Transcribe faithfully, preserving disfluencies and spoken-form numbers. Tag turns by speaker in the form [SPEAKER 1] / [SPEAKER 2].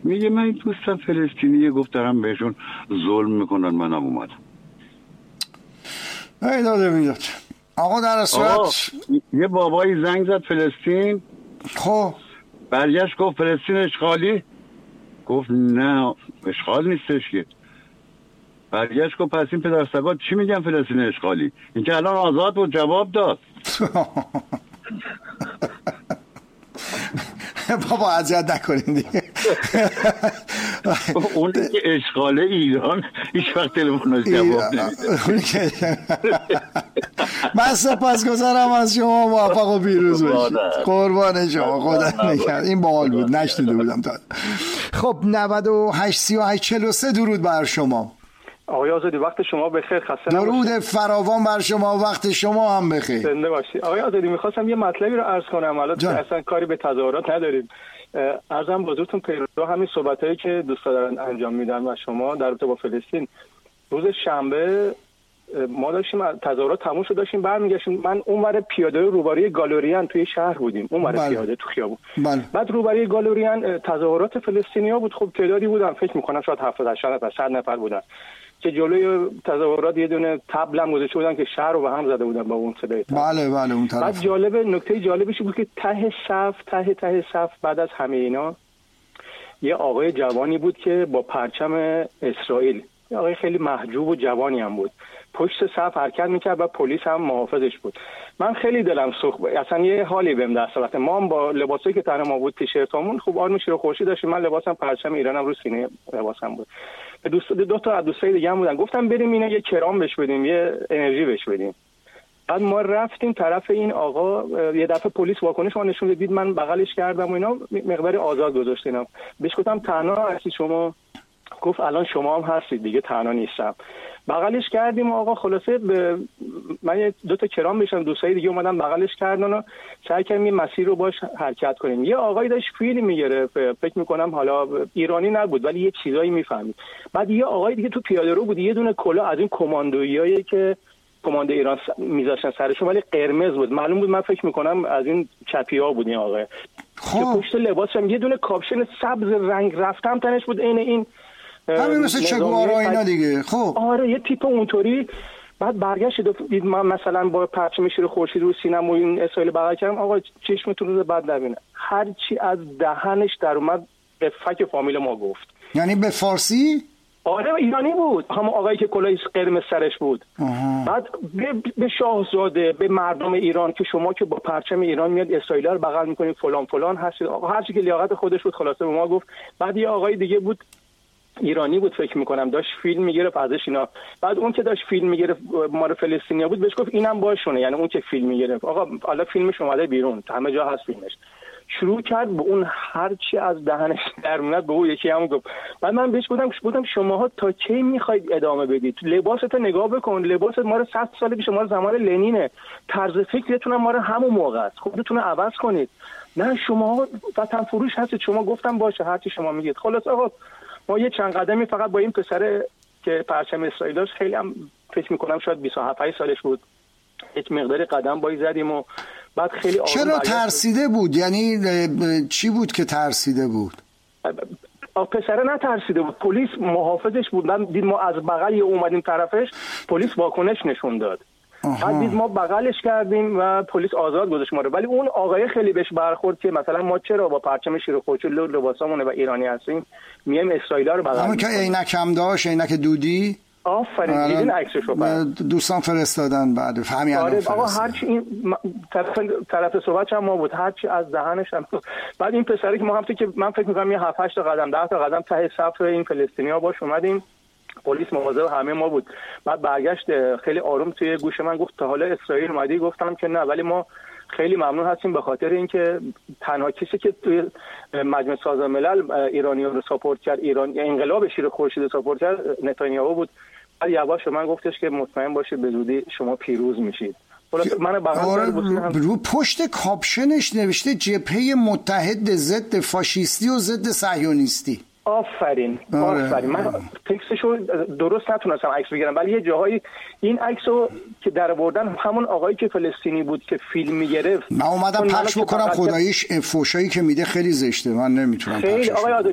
[SPEAKER 1] میگه من این دوستم فلسطینیه، گفت دارم بهشون ظلم میکنن منم اومدم.
[SPEAKER 2] ای داده میداد. آقا در صورت
[SPEAKER 1] یه بابایی زنگ زد فلسطین،
[SPEAKER 2] خب
[SPEAKER 1] برگشت گفت فلسطین اشغالی، گفت نه اشغال نیستش که. برگشت گفت پس این پدرسگا چی میگن فلسطین اشغالی؟ این که الان آزاد بود جواب داد.
[SPEAKER 2] بابا اذیت نکنین دیگه.
[SPEAKER 1] اون که اشغال ایران هیچ وقت تلفنش جواب نمیده.
[SPEAKER 2] من سپاسگزارم از شما، موفق و پیروز باشید. قربان شما، خدا نگهدار. این باحال بود، نشنیده بودم تا. خب نود و هشت سی و هشت چهل و سه درود بر شما.
[SPEAKER 3] آقای آزادی وقت شما بخیر، خسته
[SPEAKER 2] نباشید. درود فراوان بر شما، وقت شما هم بخیر.
[SPEAKER 3] زنده باشید. آقای آزادی میخواستم یه مطلبی رو عرض کنم، الان اصلا کاری به تظاهرات نداریم. عرضم حضورتون پیرو همین صحبتایی که دوستا دارن انجام میدن و شما در رابطه با فلسطین. روز شنبه ما داشتیم تظاهرات تموم شد، داشتیم برمیگشتیم، من اونور پیاده روبروی گالوریان توی شهر بودیم، اونور پیاده تو خیابون. بعد روبروی گالوریان تظاهرات فلسطینیا بود، خب تعدادی بودن، فکر می‌کنم شاید هفتاد هشتاد نفر صد نفر بودن که جلوی تظاهرات یه دونه تبل هم گذاشته بودن که شهر رو به هم زده بودن با اون صدای.
[SPEAKER 2] بله بله اون طرف.
[SPEAKER 3] بعد جالب نکته جالبش بود که ته صف ته ته صف بعد از همه اینا یه آقای جوانی بود که با پرچم اسرائیل، یه آقای خیلی محجوب و جوانی هم بود، پشت صف حرکت میکرد و پلیس هم محافظش بود. من خیلی دلم سوخت، اصلا یه حالی بهم دست داد. ما هم با لباسایی که تن ما بود، تیشرتامون خوب آرم شیر خورشید داشتیم، من لباسم پرچم ایرانم رو سینه لباسم بود. دوست دو تا از دوستای دیگه هم بودن، گفتم بریم اینا یه کرام بهش بدیم، یه انرژی بهش بدیم. بعد ما رفتیم طرف این آقا، یه دفعه پلیس واکنش ما نشون دید، من بغلش کردم و اینا مقداری آزاد گذاشتینم. بهش گفتم تنها هستی شما؟ گفت الان شما هم هستید دیگه، تنها نیستم. بغلش کردیم آقا، خلاصه به من دو تا کرام بشم، دوستای دیگه اومدن بغلش کردن و سعی کردیم این مسیر رو باش حرکت کنیم. یه آقایی داشت فیلم میگرفت، فکر میکنم حالا ایرانی نبود ولی یه چیزایی میفهمید. بعد یه آقای دیگه تو پیاده رو بود، یه دونه کلاه از این کماندویایی که کماندو ایران میذاشتن سرشون ولی قرمز بود، معلوم بود، من فکر میکنم از این چپیا بود این آقا. که پشت لباسش هم یه دونه کاپشن سبز رنگ رفتم تنش بود، عین این
[SPEAKER 2] همین مثل چگوارا اینا دیگه. خب
[SPEAKER 3] آره یه تیپ اونطوری. بعد برگشت دید من مثلا با پرچم شیر خورشید رو سینم و این اسرائیل بغل کردم، آقا چشمتون رو بد نبینه، هر چی از دهنش در اومد به فک فامیل ما گفت.
[SPEAKER 2] یعنی به فارسی؟
[SPEAKER 3] آره ایرانی بود، هم آقایی که کلاه قرمز سرش بود. آها. بعد به, به شاهزاده، به مردم ایران که شما که با پرچم ایران میاد اسرائیل رو بغل میکنید فلان فلان هستید، آقا هر چی که لیاقت خودش بود خلاصه به ما گفت. بعد یه آقای دیگه بود ایرانی بود فکر میکنم، داشت فیلم میگرفت ازش اینا. بعد اون که داشت فیلم میگرفت مال فلسطینیا بود، بهش گفت اینم باشونه، یعنی اون که فیلم میگرفت، آقا حالا فیلمش اومده بیرون، همه جا هست فیلمش. شروع کرد به اون هر چی از دهنش در میاد به اون یکی هم گفت. بعد من بهش گفتم گفتم شماها تا کی میخواید ادامه بدید؟ لباستو نگاه بکن، لباست ما رو صد سال پیش، ما رو زمان لنینه، طرز فکرتون ما رو همون موقع است، خودتون رو عوض کنید. نه شما وطن فروش هستید. شما گفتم باشه هر چی شما میگید. خلاص آقا ما یه چند قدمی فقط با این پسر که پرچم اسرائیل داشت، خیلی هم فکر میکنم شاید بیست و هفت سالش بود، یک مقدار قدم بایی زدیم و بعد خیلی آروم.
[SPEAKER 2] چرا ترسیده بود؟ یعنی چی بود که ترسیده بود؟
[SPEAKER 3] پسر نترسیده بود، پلیس محافظش بود. من دید ما از بغل اومدیم طرفش، پلیس واکنش نشون داد. بعد دید ما بغلش کردیم و پلیس آزاد گذاشت ما رو. ولی اون آقای خیلی بهش برخورد که مثلا ما چرا با پرچم شیر خورشید لباسامونه و ایرانی هستیم میایم اسرائیلا رو بغل.
[SPEAKER 2] همون که عینک هم داشت، عینک دودی.
[SPEAKER 3] آفرین، دیدین عکسشو؟ بعد
[SPEAKER 2] دوستان فرستادن بعد همین الان.
[SPEAKER 3] آره آقا هر چی این طرف طرف صحبت هم ما بود، هر چی از دهنش هم. بعد این پسری که ما هم که من فکر می‌کنم یه هفت هشت تا قدم ده تا قدم ته صف این فلسطینی‌ها باش اومدیم، پلیس مواظب همه ما بود. بعد برگشت خیلی آروم توی گوش من گفت تا حالا اسرائیل اومدی؟ گفتم که نه، ولی ما خیلی ممنون هستیم به خاطر اینکه تنها کسی که توی مجمع سازمان ملل ایرانی‌ها رو ساپورت کرد، ایران انقلاب شیر خورشید ساپورت کرد، نتانیاهو بود. بعد یواش من گفتش که مطمئن باشید به زودی شما پیروز میشید. من
[SPEAKER 2] آره رو پشت کاپشنش نوشته جبهه متحد ضد فاشیستی و ضد صهیونیستی.
[SPEAKER 3] آفرین آفرین. من تکستشو درست نتونستم عکس بگیرم ولی یه جاهایی این عکسو که در آوردن همون آقایی که فلسطینی بود که فیلم میگرفت،
[SPEAKER 2] من اومدم پخش بکنم. خداییش فوشایی که میده خیلی زشته، من نمیتونم
[SPEAKER 3] خیلی
[SPEAKER 2] پخشش
[SPEAKER 3] آقای